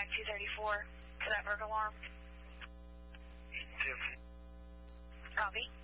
back 234 to that burglar alarm. Tim. Copy.